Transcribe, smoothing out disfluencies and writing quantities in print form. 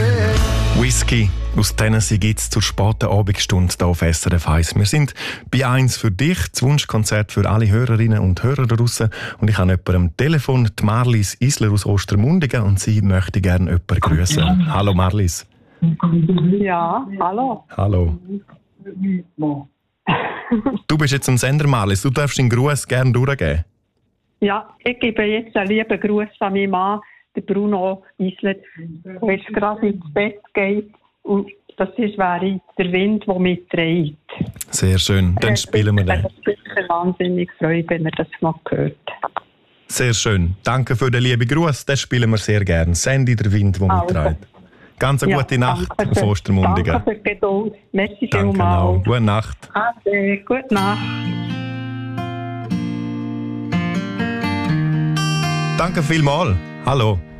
Whisky aus Tennessee gibt es zur späten Abendstunde hier auf SRF 1. Wir sind bei «Eins für dich», das Wunschkonzert für alle Hörerinnen und Hörer da draussen. Und ich habe jemanden am Telefon, die Marlies Isler aus Ostermundigen, und sie möchte gerne jemanden grüßen. Hallo Marlies. Ja, hallo. Hallo. Du bist jetzt am Sender, Marlies. Du darfst den Gruß gerne durchgeben. Ja, ich gebe jetzt einen lieben Gruß an meinen Mann, den Bruno Isler, der jetzt gerade ins Bett geht. Und das wäre der Wind, der mitträgt. Sehr schön, dann spielen wir den. Ich bin wahnsinnig freut, wenn er das mal hört. Sehr schön, danke für den lieben Gruß, den spielen wir sehr gerne. Sandy, der Wind, der mitträgt. Ganz eine gute Nacht auf Ostermundigen. Danke für die Geduld. Merci vielmals. Danke auch. Gute Nacht. Ade, gute Nacht. Danke vielmals. Hallo.